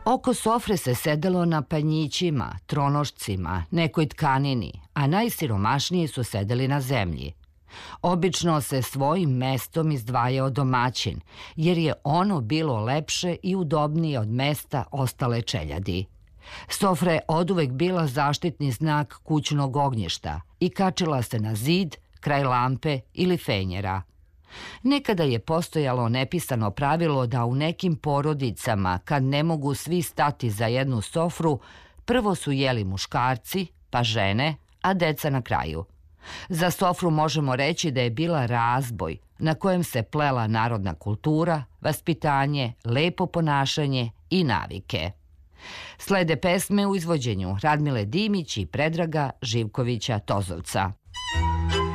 Oko sofre se sedelo na panjićima, tronošcima, nekoj tkanini, a najsiromašniji su sedeli na zemlji. Obično se svojim mestom izdvajao domaćin, jer je ono bilo lepše i udobnije od mesta ostale čeljadi. Sofra je oduvek bila zaštitni znak kućnog ognjišta i kačila se na zid, kraj lampe ili fenjera. Nekada je postojalo nepisano pravilo da u nekim porodicama, kad ne mogu svi stati za jednu sofru, prvo su jeli muškarci, pa žene, a deca na kraju. Za sofru možemo reći da je bila razboj na kojem se plela narodna kultura, vaspitanje, lepo ponašanje i navike. Slede pesme u izvođenju Radmile Dimić i Predraga Živkovića Tozovca.